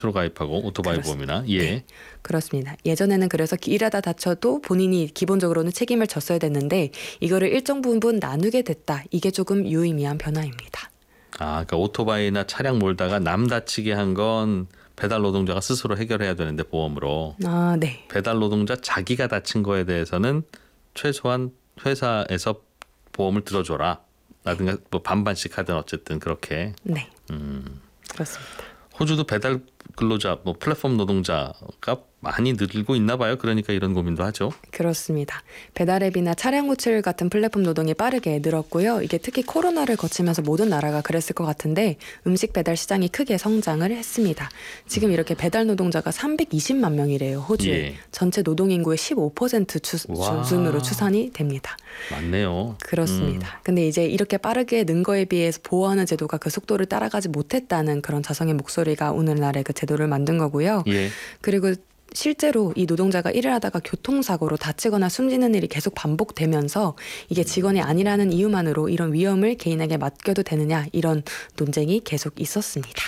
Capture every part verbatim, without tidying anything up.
로 가입하고 오토바이 그렇습니다. 보험이나 예. 네, 그렇습니다. 예전에는 그래서 일하다 다쳐도 본인이 기본적으로는 책임을 졌어야 됐는데 이거를 일정 부분 나누게 됐다. 이게 조금 유의미한 변화입니다. 아, 그러니까 오토바이나 차량 몰다가 남 다치게 한 건 배달 노동자가 스스로 해결해야 되는데 보험으로. 아, 네. 배달 노동자 자기가 다친 거에 대해서는 최소한 회사에서 보험을 들어줘라. 라든가 뭐 반반씩 하든 어쨌든 그렇게. 네. 음. 그렇습니다. 호주도 배달 근로자, 뭐 플랫폼 노동자가 많이 늘고 있나 봐요. 그러니까 이런 고민도 하죠. 그렇습니다. 배달앱이나 차량 호출 같은 플랫폼 노동이 빠르게 늘었고요. 이게 특히 코로나를 거치면서 모든 나라가 그랬을 것 같은데 음식 배달 시장이 크게 성장을 했습니다. 지금 이렇게 배달 노동자가 삼백이십만 명이래요. 호주에. 예. 전체 노동인구의 십오 퍼센트 주, 수준으로 추산이 됩니다. 맞네요. 그렇습니다. 음. 근데 이제 이렇게 빠르게 는 거에 비해서 보호하는 제도가 그 속도를 따라가지 못했다는 그런 자성의 목소리가 오늘날의 그 제도를 만든 거고요. 예. 그리고 실제로 이 노동자가 일을 하다가 교통사고로 다치거나 숨지는 일이 계속 반복되면서 이게 직원이 아니라는 이유만으로 이런 위험을 개인에게 맡겨도 되느냐 이런 논쟁이 계속 있었습니다.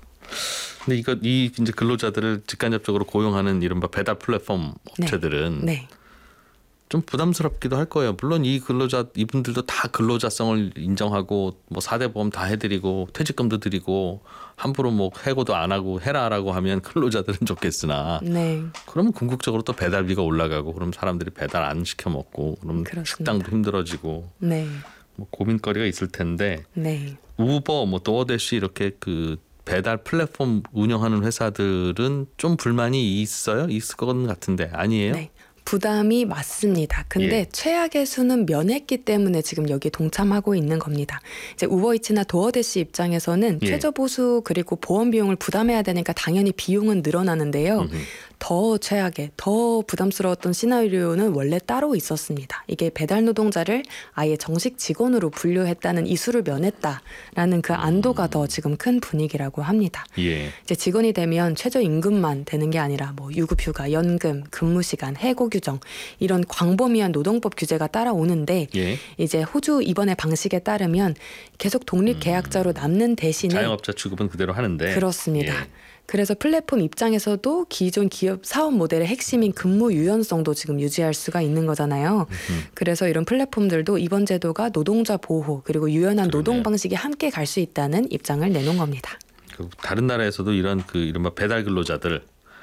근데 이거 이 이제 근로자들을 직간접적으로 고용하는 이른바 배달 플랫폼 업체들은 네. 네. 좀 부담스럽기도 할 거예요. 물론 이 근로자 이분들도 다 근로자성을 인정하고 뭐 사 대 보험 다 해드리고 퇴직금도 드리고 함부로 뭐 해고도 안 하고 해라라고 하면 근로자들은 좋겠으나 네. 그러면 궁극적으로 또 배달비가 올라가고 그럼 사람들이 배달 안 시켜 먹고 그럼 그렇습니다. 식당도 힘들어지고 네. 뭐 고민거리가 있을 텐데 네. 우버 뭐 도어대시 이렇게 그 배달 플랫폼 운영하는 회사들은 좀 불만이 있어요? 있을 것 같은데 아니에요? 네. 부담이 맞습니다. 근데 예. 최악의 수는 면했기 때문에 지금 여기에 동참하고 있는 겁니다. 이제 우버이츠나 도어대시 입장에서는 예. 최저 보수 그리고 보험 비용을 부담해야 되니까 당연히 비용은 늘어나는데요. 음흠. 더 최악의, 더 부담스러웠던 시나리오는 원래 따로 있었습니다. 이게 배달 노동자를 아예 정식 직원으로 분류했다는 이수를 면했다라는 그 안도가 더 지금 큰 분위기라고 합니다. 예. 이제 직원이 되면 최저임금만 되는 게 아니라 뭐 유급휴가, 연금, 근무시간, 해고 규정 이런 광범위한 노동법 규제가 따라오는데 예. 이제 호주 이번의 방식에 따르면 계속 독립계약자로 남는 대신에 자영업자 취급은 그대로 하는데 그렇습니다. 예. 그래서 플랫폼 입장에서도 기존 기업 사업 모델의 핵심인 근무 유연성도 지금 유지할 수가 있는 거잖아요. 음흠. 그래서 이런 플랫폼들도 이번 제도가 노동자 보호 그리고 유연한 그러네요. 노동 방식이 함께 갈 수 있다는 입장을 내놓은 겁니다. 그 다른 나라에서도 이런 그 이른바 배달 근로자들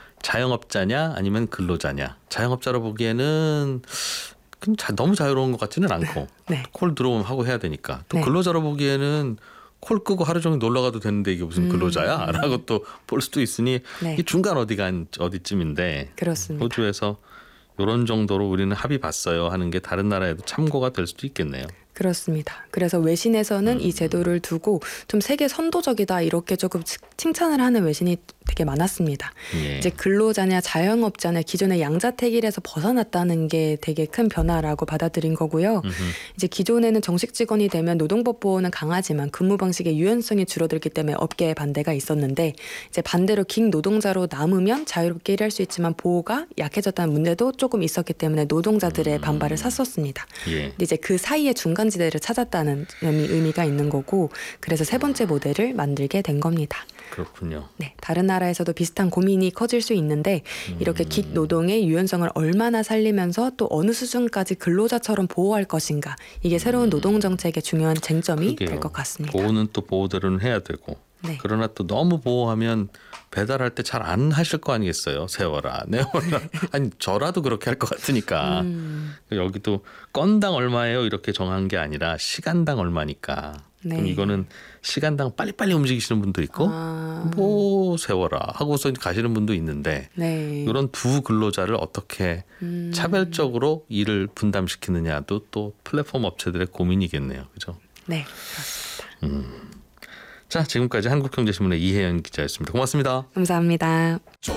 자영업자냐 아니면 근로자냐 자영업자로 보기에는 그냥 자, 너무 자유로운 것 같지는 않고 네. 콜 들어오면 하고 해야 되니까 또 네. 근로자로 보기에는 콜 끄고 하루 종일 놀러 가도 되는데 이게 무슨 근로자야? 음. 라고 또 볼 수도 있으니 네. 이 중간 어디가 어디쯤인데 그렇습니다. 호주에서 이런 정도로 우리는 합의 봤어요 하는 게 다른 나라에도 참고가 될 수도 있겠네요. 그렇습니다. 그래서 외신에서는 음. 이 제도를 두고 좀 세계 선도적이다 이렇게 조금 칭찬을 하는 외신이 되게 많았습니다. 예. 이제 근로자냐 자영업자냐 기존의 양자택일에서 벗어났다는 게 되게 큰 변화라고 받아들인 거고요. 음흠. 이제 기존에는 정식 직원이 되면 노동법 보호는 강하지만 근무 방식의 유연성이 줄어들기 때문에 업계의 반대가 있었는데 이제 반대로 긴 노동자로 남으면 자유롭게 일할 수 있지만 보호가 약해졌다는 문제도 조금 있었기 때문에 노동자들의 음. 반발을 샀었습니다. 예. 근데 이제 그 사이에 중간지대를 찾았다는 점이 의미가 있는 거고 그래서 세 번째 모델을 만들게 된 겁니다. 그렇군요. 네, 다른 나라에서도 비슷한 고민이 커질 수 있는데 이렇게 깃 노동의 유연성을 얼마나 살리면서 또 어느 수준까지 근로자처럼 보호할 것인가 이게 새로운 노동 정책의 중요한 쟁점이 될 것 같습니다. 보호는 또 보호대로는 해야 되고 네. 그러나 또 너무 보호하면 배달할 때 잘 안 하실 거 아니겠어요. 세워라 내워라. 아니 저라도 그렇게 할 것 같으니까. 음, 여기도 건당 얼마예요 이렇게 정한 게 아니라 시간당 얼마니까. 네. 그럼 이거는 시간당 빨리빨리 움직이시는 분도 있고 아, 뭐 세워라 하고서 가시는 분도 있는데 네. 이런 두 근로자를 어떻게 음, 차별적으로 일을 분담시키느냐도 또 플랫폼 업체들의 고민이겠네요. 그죠? 네, 그렇습니다. 자, 지금까지 한국경제신문의 이혜연 기자였습니다. 고맙습니다. 감사합니다.